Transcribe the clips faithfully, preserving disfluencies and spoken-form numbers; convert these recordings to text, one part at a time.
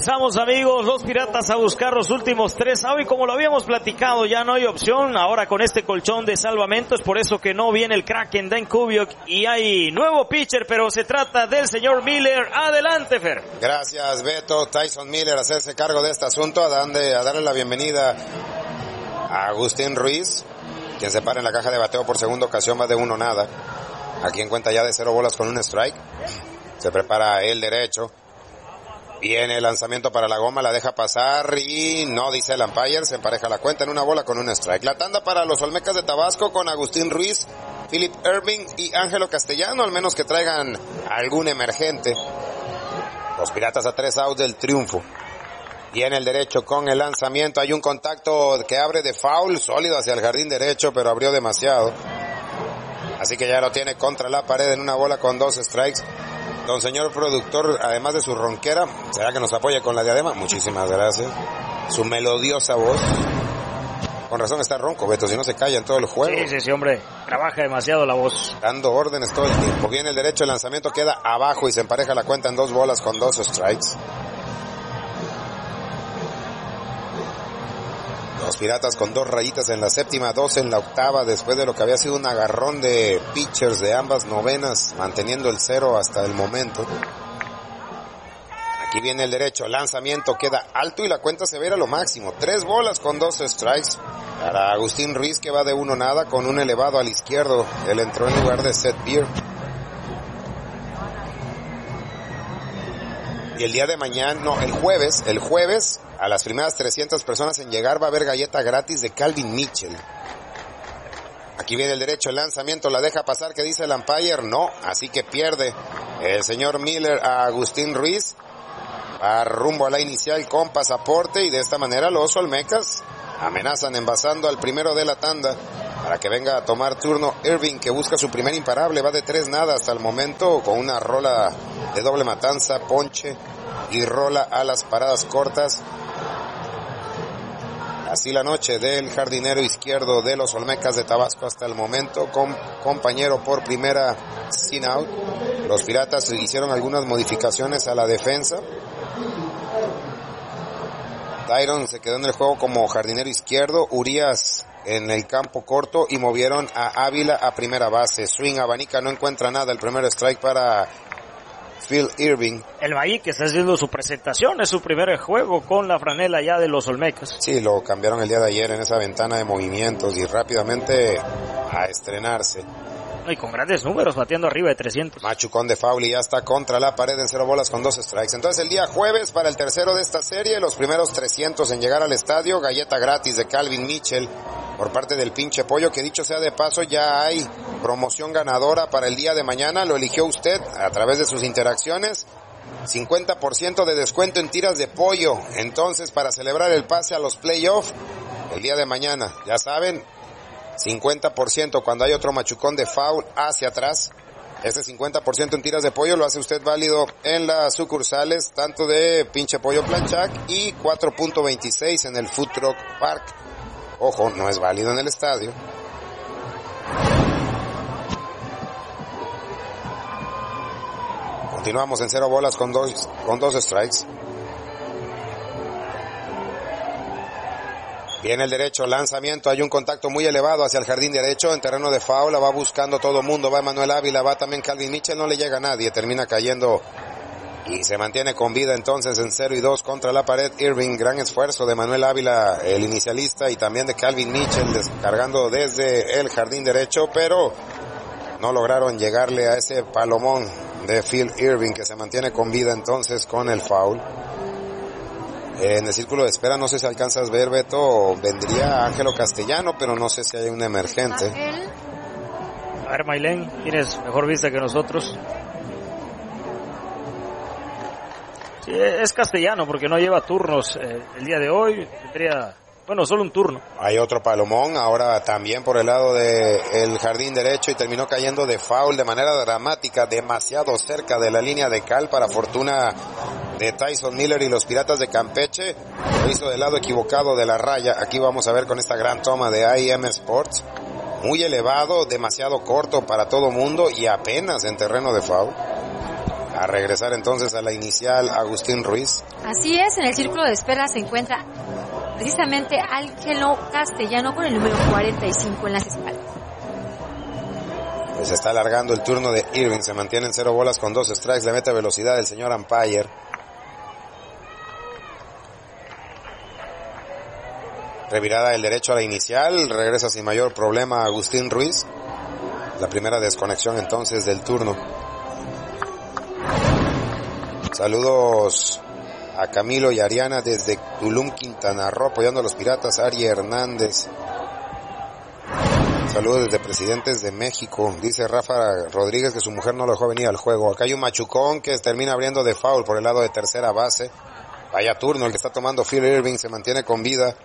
Regresamos, amigos, los Piratas a buscar los últimos tres. Ah, y como lo habíamos platicado, ya no hay opción ahora con este colchón de salvamentos, por eso que no viene el Kraken Dan Kubiak y hay nuevo pitcher, pero se trata del señor Miller. Adelante, Fer. Gracias, Beto. Tyson Miller a hacerse cargo de este asunto, a darle, a darle la bienvenida a Agustín Ruiz, quien se para en la caja de bateo por segunda ocasión, va de uno nada. Aquí en cuenta ya de cero bolas con un strike. Se prepara el derecho. Viene el lanzamiento para la goma, la deja pasar y no dice el umpire, se empareja la cuenta en una bola con un strike. La tanda para los Olmecas de Tabasco con Agustín Ruiz, Philip Irving y Ángelo Castellano, al menos que traigan algún emergente. Los Piratas a tres outs del triunfo. Viene el derecho con el lanzamiento, hay un contacto que abre de foul, sólido hacia el jardín derecho, pero abrió demasiado. Así que ya lo tiene contra la pared en una bola con dos strikes. Don señor productor, además de su ronquera, ¿será que nos apoya con la diadema? Muchísimas gracias. Su melodiosa voz. Con razón está ronco, Beto, si no se calla en todo el juego. Sí, sí, sí, hombre. Trabaja demasiado la voz. Dando órdenes todo el tiempo. Viene el derecho, el lanzamiento queda abajo y se empareja la cuenta en dos bolas con dos strikes. Los Piratas con dos rayitas en la séptima, dos en la octava, después de lo que había sido un agarrón de pitchers de ambas novenas, manteniendo el cero hasta el momento. Aquí viene el derecho, lanzamiento queda alto y la cuenta se ve a lo máximo. Tres bolas con dos strikes para Agustín Ruiz, que va de uno nada con un elevado al izquierdo. Él entró en lugar de Seth Beer. Y el día de mañana, no, el jueves, el jueves, a las primeras trescientas personas en llegar va a haber galleta gratis de Calvin Mitchell. Aquí viene el derecho, el lanzamiento, la deja pasar, que dice el umpire, no, así que pierde el señor Miller a Agustín Ruiz. Va rumbo a la inicial con pasaporte y de esta manera los Olmecas amenazan envasando al primero de la tanda para que venga a tomar turno Irving, que busca su primer imparable, va de tres nada hasta el momento con una rola de doble matanza, ponche y rola a las paradas cortas. Así la noche del jardinero izquierdo de los Olmecas de Tabasco hasta el momento, con compañero por primera sin out. Los Piratas hicieron algunas modificaciones a la defensa. Tyron se quedó en el juego como jardinero izquierdo, Urias en el campo corto y movieron a Ávila a primera base. Swing, abanica, no encuentra nada, el primer strike para Phil Irving. El Bahí que está haciendo su presentación, es su primer juego con la franela ya de los Olmecas. Sí, lo cambiaron el día de ayer en esa ventana de movimientos y rápidamente a estrenarse. Y con grandes números, bateando arriba de trescientos. Machucón de foul y ya está contra la pared en cero bolas con dos strikes. Entonces el día jueves para el tercero de esta serie, los primeros trescientos en llegar al estadio, galleta gratis de Calvin Mitchell por parte del pinche pollo, que dicho sea de paso ya hay promoción ganadora para el día de mañana, lo eligió usted a través de sus interacciones. cincuenta por ciento de descuento en tiras de pollo, entonces para celebrar el pase a los playoffs el día de mañana, ya saben, cincuenta por ciento cuando hay otro machucón de foul hacia atrás. Ese cincuenta por ciento en tiras de pollo lo hace usted válido en las sucursales tanto de Pinche Pollo Planchac y cuatro punto veintiséis en el Food Truck Park. Ojo, no es válido en el estadio. Continuamos en cero bolas con dos, con dos strikes. Viene el derecho, lanzamiento, hay un contacto muy elevado hacia el jardín derecho, en terreno de foul, la va buscando todo mundo, va Manuel Ávila, va también Calvin Mitchell, no le llega a nadie, termina cayendo y se mantiene con vida entonces en cero y dos contra la pared Irving. Gran esfuerzo de Manuel Ávila, el inicialista, y también de Calvin Mitchell, descargando desde el jardín derecho, pero no lograron llegarle a ese palomón de Phil Irving, que se mantiene con vida entonces con el foul. En el círculo de espera, no sé si alcanzas a ver, Beto, vendría Ángelo Castellano, pero no sé si hay un emergente. A ver, Maylén, tienes mejor vista que nosotros. Sí, es Castellano, porque no lleva turnos eh, el día de hoy. Tendría, bueno, solo un turno. Hay otro palomón, ahora también por el lado del jardín derecho, y terminó cayendo de foul de manera dramática, demasiado cerca de la línea de cal, para fortuna de Tyson Miller y los Piratas de Campeche. Lo hizo del lado equivocado de la raya. Aquí vamos a ver con esta gran toma de I M Sports. Muy elevado, demasiado corto para todo mundo y apenas en terreno de foul. a regresar entonces a la inicial Agustín Ruiz. Así es, en el círculo de espera se encuentra precisamente Ángelo Castellano con el número cuarenta y cinco en las espaldas. Pues está alargando el turno de Irving, se mantiene en cero bolas con dos strikes, le mete velocidad el señor umpire. Revirada del derecho a la inicial, regresa sin mayor problema Agustín Ruiz. La primera desconexión entonces del turno. Saludos a Camilo y Ariana desde Tulum, Quintana Roo, apoyando a los Piratas. Ari Hernández. Saludos desde Presidentes de México. Dice Rafa Rodríguez que su mujer no lo dejó venir al juego. Acá hay un machucón que termina abriendo de foul por el lado de tercera base. Vaya turno el que está tomando Phil Irving, se mantiene con vida.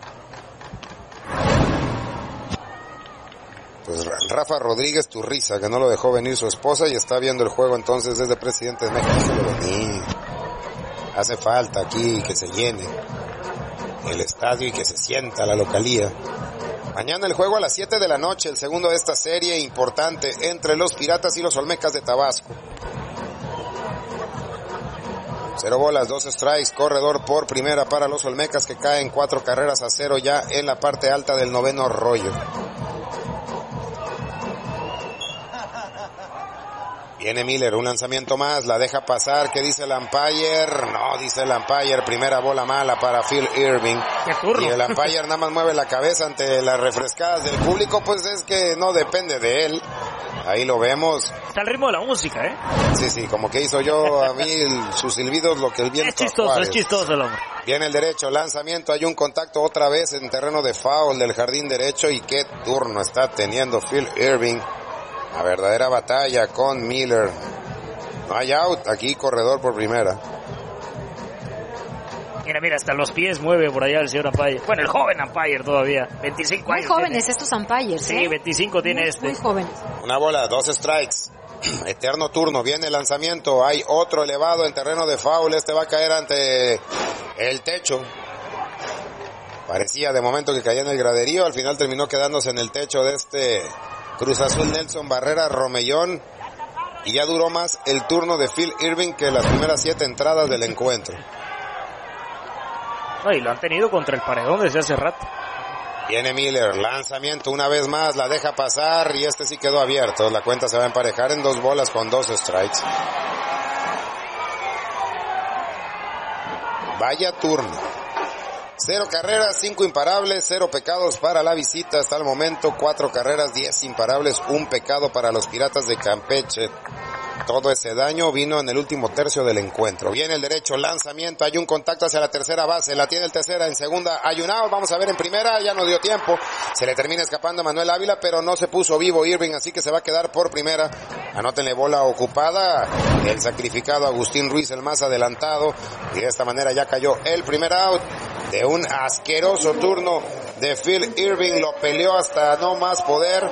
Pues Rafa Rodríguez Turriza, que no lo dejó venir su esposa y está viendo el juego entonces desde Presidentes de México. Venir. Hace falta aquí que se llene el estadio y que se sienta la localía. Mañana el juego a las siete de la noche, el segundo de esta serie importante entre los Piratas y los Olmecas de Tabasco. Cero bolas, dos strikes, corredor por primera para los Olmecas que caen cuatro carreras a cero ya en la parte alta del noveno rollo. Viene Miller, un lanzamiento más, la deja pasar, ¿qué dice el umpire? No, dice el umpire, primera bola mala para Phil Irving. ¡Qué turno! Y el umpire nada más mueve la cabeza ante las refrescadas del público, pues es que no depende de él. Ahí lo vemos. Está el ritmo de la música, ¿eh? Sí, sí, como que hizo yo a mí el, sus silbidos lo que el viento. Es chistoso, es chistoso el hombre. Viene el derecho, lanzamiento, hay un contacto otra vez en terreno de foul del jardín derecho y qué turno está teniendo Phil Irving. La verdadera batalla con Miller. No hay out, aquí corredor por primera. Mira, mira, hasta los pies mueve por allá el señor umpire. Bueno, el joven umpire todavía, veinticinco muy años. Muy jóvenes tiene. estos umpires, Sí, ¿eh? veinticinco tiene muy, este. Muy jóvenes. Una bola, dos strikes. Eterno turno, viene el lanzamiento. Hay otro elevado en terreno de foul. Este va a caer ante el techo. Parecía de momento que caía en el graderío. Al final terminó quedándose en el techo de este Cruz Azul Nelson Barrera Romellón, y ya duró más el turno de Phil Irving que las primeras siete entradas del encuentro. Ay, lo han tenido contra el paredón desde hace rato. Viene Miller, lanzamiento una vez más, la deja pasar y este sí quedó abierto. La cuenta se va a emparejar en dos bolas con dos strikes. Vaya turno. Cero carreras, cinco imparables, cero pecados para la visita hasta el momento. Cuatro carreras, diez imparables, un pecado para los Piratas de Campeche. Todo ese daño vino en el último tercio del encuentro. Viene el derecho, lanzamiento, hay un contacto hacia la tercera base, la tiene el tercera, en segunda hay un out, vamos a ver en primera, ya no dio tiempo. Se le termina escapando a Manuel Ávila, pero no se puso vivo Irving, así que se va a quedar por primera. Anótenle bola ocupada, el sacrificado Agustín Ruiz, el más adelantado, y de esta manera ya cayó el primer out de un asqueroso turno de Phil Irving. Lo peleó hasta no más poder.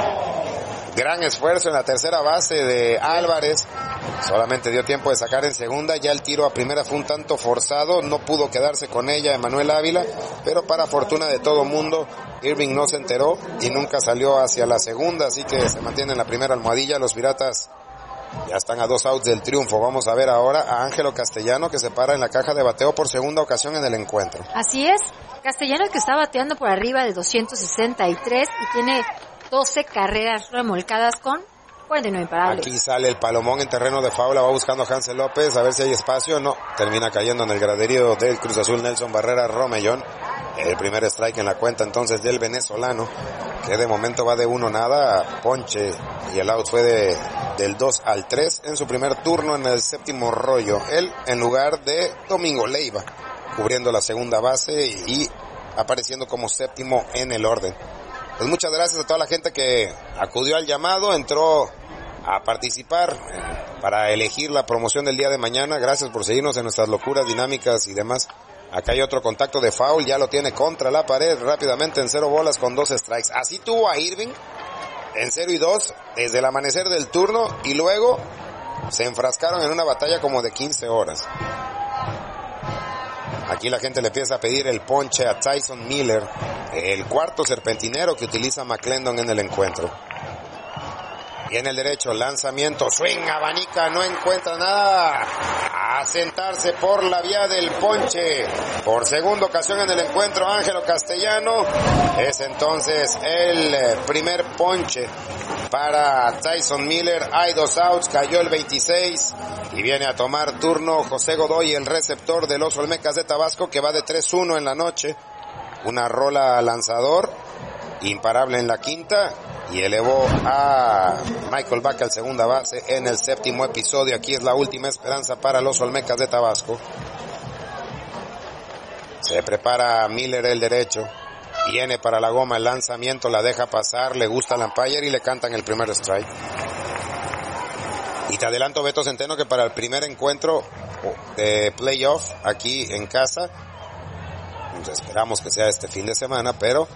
Gran esfuerzo en la tercera base de Álvarez. Solamente dio tiempo de sacar en segunda. Ya el tiro a primera fue un tanto forzado. No pudo quedarse con ella Emanuel Ávila. Pero para fortuna de todo mundo, Irving no se enteró y nunca salió hacia la segunda. Así que se mantiene en la primera almohadilla. Los Piratas ya están a dos outs del triunfo. Vamos a ver ahora a Ángelo Castellano, que se para en la caja de bateo por segunda ocasión en el encuentro. Así es. Castellano, que está bateando por arriba de doscientos sesenta y tres y tiene doce carreras remolcadas con cuarenta y nueve imparables. Aquí sale el palomón en terreno de faula, va buscando a Hansel López a ver si hay espacio. No, termina cayendo en el graderío del Cruz Azul Nelson Barrera Romellón. El primer strike en la cuenta entonces del venezolano, que de momento va de uno nada, ponche, y el out fue de, del dos al tres en su primer turno en el séptimo rollo. Él en lugar de Domingo Leiva, cubriendo la segunda base y apareciendo como séptimo en el orden. Pues muchas gracias a toda la gente que acudió al llamado, entró a participar para elegir la promoción del día de mañana. Gracias por seguirnos en nuestras locuras, dinámicas y demás. Acá hay otro contacto de foul, ya lo tiene contra la pared rápidamente en cero bolas con dos strikes. Así tuvo a Irving en cero y dos desde el amanecer del turno y luego se enfrascaron en una batalla como de quince horas. Aquí la gente le empieza a pedir el ponche a Tyson Miller, el cuarto serpentinero que utiliza McClendon en el encuentro. Y en el derecho, lanzamiento, swing, abanica, no encuentra nada. A sentarse por la vía del ponche. Por segunda ocasión en el encuentro, Ángelo Castellano. Es entonces el primer ponche para Tyson Miller. Hay dos outs, cayó el veintiséis. Y viene a tomar turno José Godoy, el receptor de los Olmecas de Tabasco, que va de tres uno en la noche. Una rola lanzador, imparable en la quinta, y elevó a Michael Vaca al segunda base en el séptimo episodio. Aquí es la última esperanza para los Olmecas de Tabasco. Se prepara Miller el derecho. Viene para la goma el lanzamiento, la deja pasar, le gusta al umpire y le cantan el primer strike. Y te adelanto, Beto Centeno, que para el primer encuentro de playoff aquí en casa, pues esperamos que sea este fin de semana, pero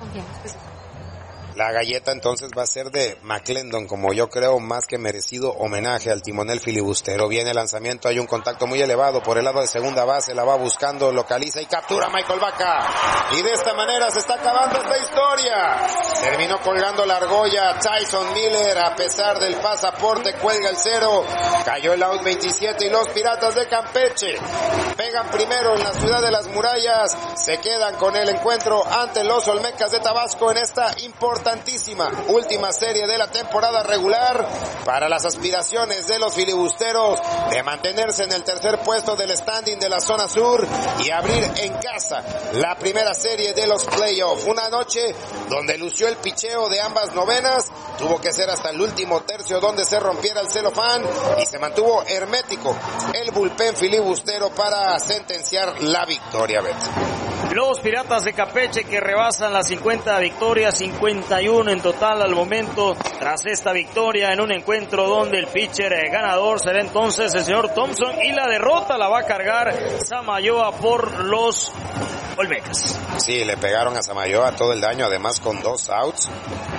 la galleta entonces va a ser de McClendon, como yo creo más que merecido homenaje al timonel filibustero. Viene el lanzamiento, hay un contacto muy elevado por el lado de segunda base, la va buscando, localiza y captura a Michael Vaca. Y de esta manera se está acabando esta historia. Terminó colgando la argolla Tyson Miller, a pesar del pasaporte, cuelga el cero. Cayó el out veintisiete y los Piratas de Campeche pegan primero en la ciudad de las murallas. Se quedan con el encuentro ante los Olmecas de Tabasco en esta importantísima última serie de la temporada regular para las aspiraciones de los filibusteros de mantenerse en el tercer puesto del standing de la zona sur y abrir en casa la primera serie de los playoffs. Una noche donde lució el picheo de ambas novenas, tuvo que ser hasta el último tercio donde se rompiera el celofán y se mantuvo hermético el bullpen filibustero para sentenciar la victoria, Beto. Los Piratas de Campeche que rebasan las cincuenta victorias, cincuenta y uno en total al momento, tras esta victoria en un encuentro donde el pitcher ganador será entonces el señor Thompson y la derrota la va a cargar Samayoa por los Olmecas. Sí, le pegaron a Samayoa todo el daño, además con dos outs.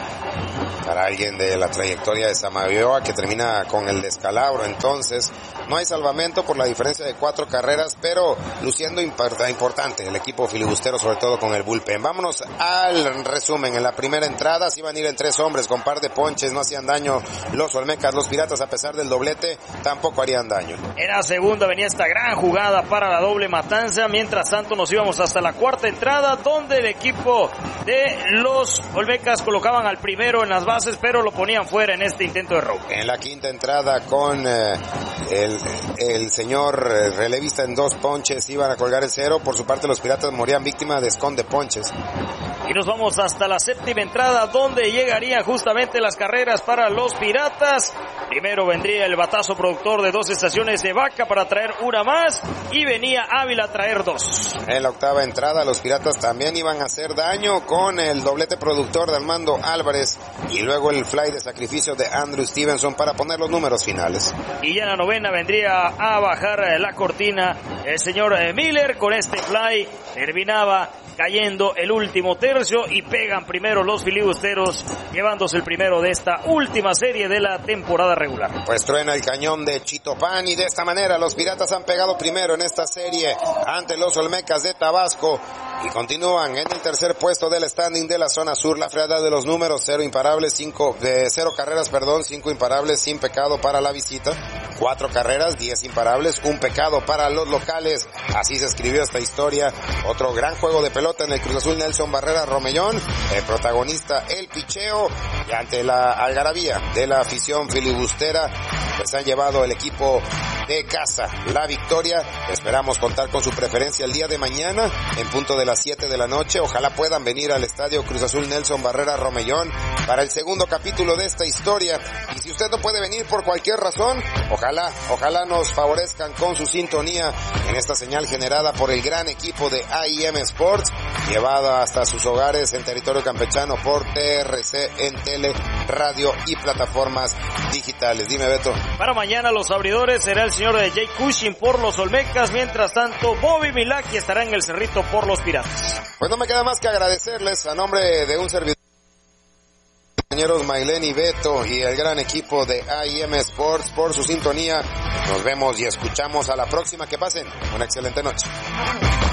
Para alguien de la trayectoria de Samayoa que termina con el descalabro, entonces no hay salvamento por la diferencia de cuatro carreras, pero luciendo importante el equipo filibustero, sobre todo con el bullpen. Vámonos al resumen. En la primera entrada se iban a ir en tres hombres con par de ponches, no hacían daño los Olmecas. Los Piratas, a pesar del doblete, tampoco harían daño. En la segunda venía esta gran jugada para la doble matanza. Mientras tanto nos íbamos hasta la cuarta entrada, donde el equipo de los Olmecas colocaban al primero en las bases, pero lo ponían fuera en este intento de robo. En la quinta entrada, con eh, el, el señor relevista en dos ponches, iban a colgar el cero. Por su parte, los Piratas morían víctimas de esconde ponches. Y nos vamos hasta la séptima entrada, donde llegarían justamente las carreras para los Piratas. Primero vendría el batazo productor de dos estaciones de Vaca para traer una más, y venía Ávila a traer dos. En la octava entrada, los Piratas también iban a hacer daño con el doblete productor de Armando Álvarez y luego el fly de sacrificio de Andrew Stevenson para poner los números finales. Y ya en la novena vendría a bajar la cortina el señor Miller. Con este fly terminaba cayendo el último tercio y pegan primero los filibusteros, llevándose el primero de esta última serie de la temporada regular. Pues truena el cañón de Chitopán y de esta manera los Piratas han pegado primero en esta serie ante los Olmecas de Tabasco y continúan en el tercer puesto del standing de la zona sur. La frialdad de los números: cero imparables, cinco, de cero carreras, perdón, cinco imparables, sin pecado para la visita, cuatro carreras, diez imparables, un pecado para los locales. Así se escribió esta historia. Otro gran juego de pelota en el Cruz Azul. Nelson Barrera Romellón, el protagonista, el picheo, y ante la algarabía de la afición filibustera, pues han llevado el equipo de casa la victoria. Esperamos contar con su preferencia el día de mañana en punto de las siete de la noche. Ojalá puedan venir al estadio Cruz Azul Nelson Barrera Romellón para el segundo capítulo de esta historia. Y si usted no puede venir por cualquier razón, ojalá, ojalá nos favorezcan con su sintonía en esta señal generada por el gran equipo de A I M Sports, llevada hasta sus hogares en territorio campechano por T R C en tele, radio y plataformas digitales. Dime, Beto. Para mañana los abridores será el señor de Jay Cushing por los Olmecas. Mientras tanto, Bobby Milaki estará en el Cerrito por los Piratas. Pues no me queda más que agradecerles a nombre de un servidor, compañeros Maylene y Beto y el gran equipo de A I M Sports, por su sintonía. Nos vemos y escuchamos a la próxima. Que pasen una excelente noche.